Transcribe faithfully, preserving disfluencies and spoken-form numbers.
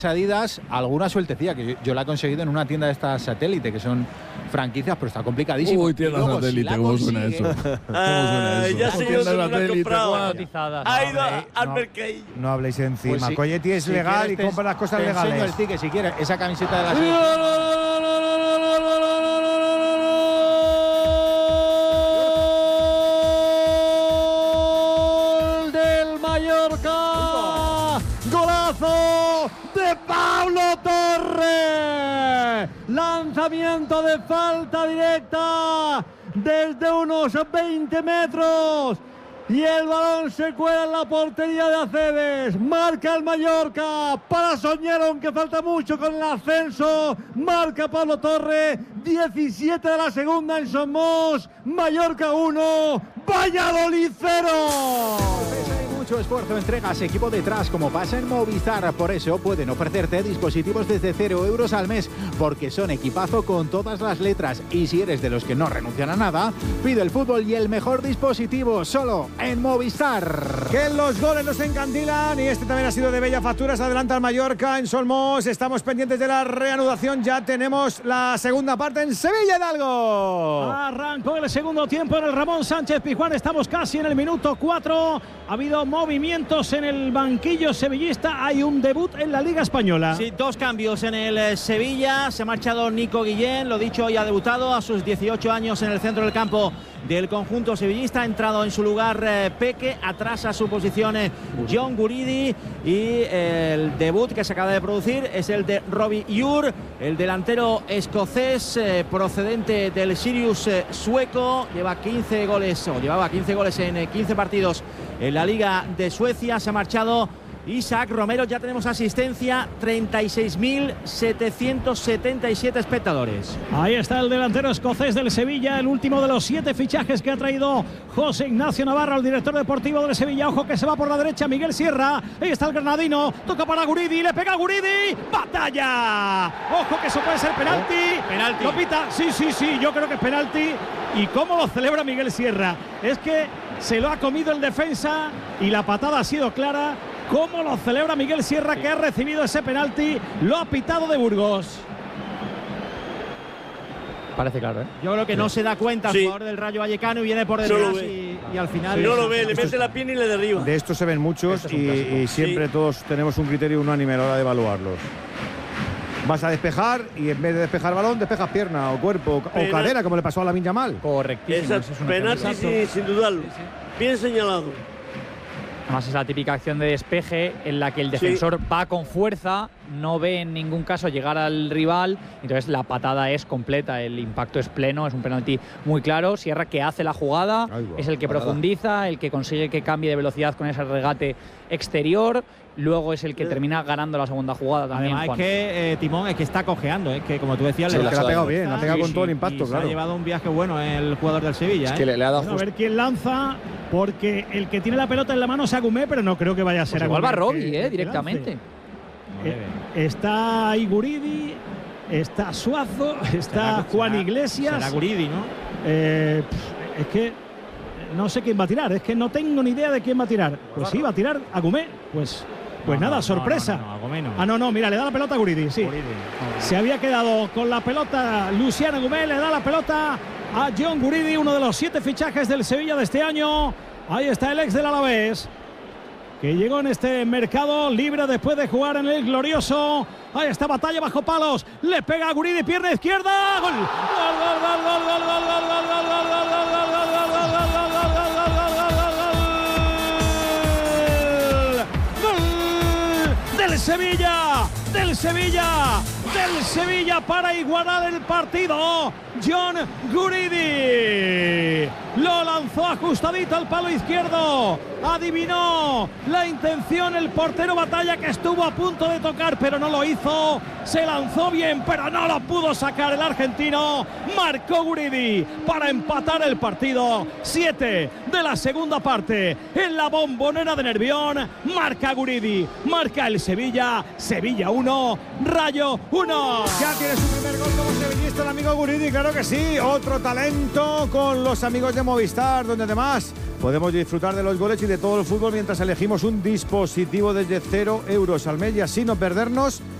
Adidas, alguna sueltecilla que yo, yo la he conseguido en una tienda de estas satélite, que son franquicias, pero está complicadísimo. Uy, tienda luego, satélite, si ¿cómo suena eso? ¿Cómo suena eso? Ya sé yo dónde lo he comprado. Ha ido al no, Mercadillo. no habléis encima. Pues si, Colletti es si legal quieres, y compra las cosas te legales. Enseño el ticket si quieres, esa camiseta de la ¡Gol del Mallorca! ¡Golazo de Pablo Torre! Lanzamiento de falta directa desde unos veinte metros. Y el balón se cuela en la portería de Aceves. Marca el Mallorca. Para soñar, aunque falta mucho con el ascenso. Marca Pablo Torre. diecisiete de la segunda en Somos. Mallorca uno. Valladolid cero. Mucho esfuerzo, entregas, equipo detrás, como pasa en Movistar. Por eso pueden ofrecerte dispositivos desde cero euros al mes, porque son equipazo con todas las letras. Y si eres de los que no renuncian a nada, pide el fútbol y el mejor dispositivo solo en Movistar. Que los goles nos encandilan y este también ha sido de bella factura. Se adelanta el Mallorca en Solmos. Estamos pendientes de la reanudación. Ya tenemos la segunda parte en Sevilla Hidalgo. Arrancó el segundo tiempo en el Ramón Sánchez Pizjuán. Estamos casi en el minuto cuatro. Ha habido movimientos en el banquillo sevillista. Hay un debut en la Liga Española. Sí, dos cambios en el Sevilla. Se ha marchado Nico Guillén, lo dicho, hoy ha debutado a sus dieciocho años en el centro del campo del conjunto sevillista. Ha entrado en su lugar eh, Peque, atrás a su posición eh, John Guridi, y eh, el debut que se acaba de producir es el de Robbie Ure, el delantero escocés eh, procedente del Sirius eh, sueco. Lleva quince goles, o llevaba quince goles en eh, quince partidos en la Liga de Suecia. Se ha marchado Isaac Romero. Ya tenemos asistencia, treinta y seis mil setecientos setenta y siete espectadores. Ahí está el delantero escocés del Sevilla, el último de los siete fichajes que ha traído José Ignacio Navarro, el director deportivo del Sevilla. Ojo que se va por la derecha Miguel Sierra. Ahí está el granadino, toca para Guridi, le pega a Guridi, batalla. Ojo que eso puede ser penalti. Oh, penalti. Lo pita, sí, sí, sí, yo creo que es penalti. ¿Y cómo lo celebra Miguel Sierra? Es que se lo ha comido el defensa y la patada ha sido clara. ¿Cómo lo celebra Miguel Sierra, que ha recibido ese penalti? Lo ha pitado de Burgos. Parece claro, ¿eh? Yo creo que no se da cuenta el Sí. jugador del Rayo Vallecano y viene por detrás y, y al final… Si no lo ve, le mete la pierna y le derriba. De estos se ven muchos y, y siempre sí. Todos tenemos un criterio unánime a la hora de evaluarlos. Vas a despejar y en vez de despejar balón, despejas pierna o cuerpo o, o cadera, como le pasó a Lamine Yamal. Correctísimo. Esa es penalti sin, sin dudarlo. Sí, sí. Bien señalado. Además es la típica acción de despeje en la que el defensor sí. va con fuerza, no ve en ningún caso llegar al rival, entonces la patada es completa, el impacto es pleno, es un penalti muy claro. Sierra, que hace la jugada, Ay, wow, es el que parada. profundiza, el que consigue que cambie de velocidad con ese regate exterior, luego es el que termina ganando la segunda jugada también. Además, Juan. es que eh, Timón es que está cojeando, es que como tú decías, sí, le la, la ha pegado bien, la ha pegado sí, con todo sí, el impacto, y claro. Se ha llevado un viaje bueno el jugador del Sevilla. Es ¿eh? que le, le ha dado bueno, justo. A ver quién lanza, porque el que tiene la pelota en la mano es Agumé, pero no creo que vaya a ser pues Agumé. Igual va Robbie, eh, directamente. Eh, está Iguridi, está Suazo, está Juan será, Iglesias. Será Guridi, ¿no? Eh, es que no sé quién va a tirar, es que no tengo ni idea de quién va a tirar. Pues sí, va a tirar Agumé, pues… Pues no, nada, no, sorpresa. No, no, no, no, ah, no, no, mira, le da la pelota a Guridi, sí. Guridi. Se había quedado con la pelota Luciano Agumé, le da la pelota a John Guridi, uno de los siete fichajes del Sevilla de este año. Ahí está el ex del Alavés, que llegó en este mercado libre después de jugar en el glorioso. Ahí está, batalla bajo palos, le pega a Guridi, pierna izquierda, gol. Gol, gol, gol, gol, gol, gol, gol, gol, gol, gol, gol, gol, gol, gol, gol, gol, gol, gol. Del Sevilla, del Sevilla, del Sevilla para igualar el partido. John Guridi lo lanzó ajustadito al palo izquierdo. Adivinó la intención el portero Batalla, que estuvo a punto de tocar, pero no lo hizo. Se lanzó bien, pero no lo pudo sacar el argentino. Marcó Guridi para empatar el partido. Siete de la segunda parte en la Bombonera de Nervión. Marca Guridi, marca el Sevilla. Sevilla uno. uno, Rayo uno. Ya tiene su primer gol como sevillista el amigo Guridi, claro que sí. Otro talento con los amigos de Movistar, donde además podemos disfrutar de los goles y de todo el fútbol mientras elegimos un dispositivo desde cero euros al mes y así no perdernos